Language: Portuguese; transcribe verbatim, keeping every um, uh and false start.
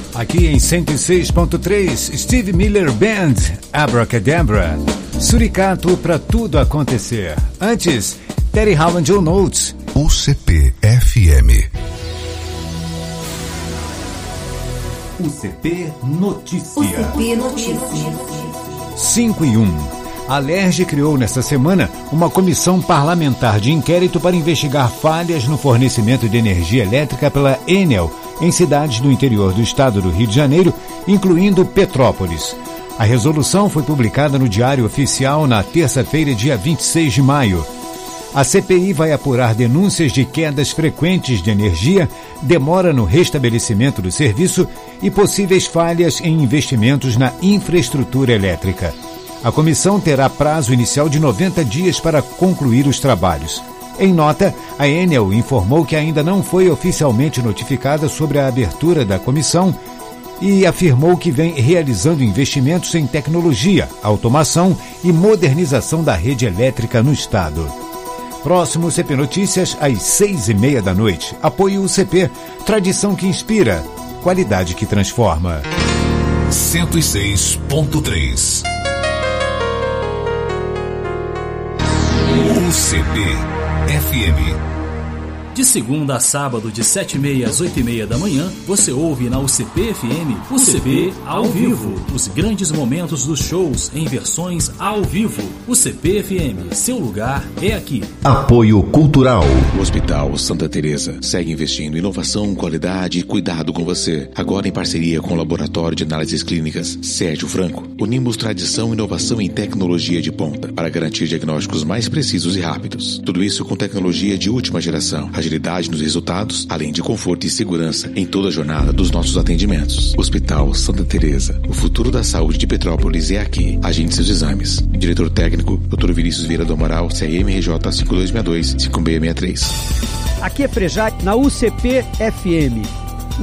Aqui em cento e seis ponto três, Steve Miller Band, Abracadabra. Suricato pra tudo acontecer. Antes, Terry Howland Joe Notes. U C P F M. U C P Notícia. U C P Notícia. cinco e um. A Alerj criou nesta semana uma comissão parlamentar de inquérito para investigar falhas no fornecimento de energia elétrica pela Enel em cidades do interior do estado do Rio de Janeiro, incluindo Petrópolis. A resolução foi publicada no Diário Oficial na terça-feira, dia vinte e seis de maio. A C P I vai apurar denúncias de quedas frequentes de energia, demora no restabelecimento do serviço e possíveis falhas em investimentos na infraestrutura elétrica. A comissão terá prazo inicial de noventa dias para concluir os trabalhos. Em nota, a Enel informou que ainda não foi oficialmente notificada sobre a abertura da comissão e afirmou que vem realizando investimentos em tecnologia, automação e modernização da rede elétrica no estado. Próximo U C P Notícias, às seis e meia da noite. Apoio U C P, tradição que inspira, qualidade que transforma. cento e seis ponto três. U C P F M. De segunda a sábado, de sete e meia às oito e meia da manhã, você ouve na U C P F M, U C P ao vivo. Os grandes momentos dos shows em versões ao vivo. U C P F M, seu lugar é aqui. Apoio Cultural. O Hospital Santa Teresa segue investindo em inovação, qualidade e cuidado com você. Agora em parceria com o Laboratório de Análises Clínicas Sérgio Franco, unimos tradição e inovação em tecnologia de ponta para garantir diagnósticos mais precisos e rápidos. Tudo isso com tecnologia de última geração. Agilidade nos resultados, além de conforto e segurança em toda a jornada dos nossos atendimentos. Hospital Santa Teresa. O futuro da saúde de Petrópolis é aqui. Agende seus exames. Diretor técnico, doutor Vinícius Vieira do Amaral, C M R J cinco dois seis dois, cinco seis seis três. Aqui é Frejá, na U C P F M.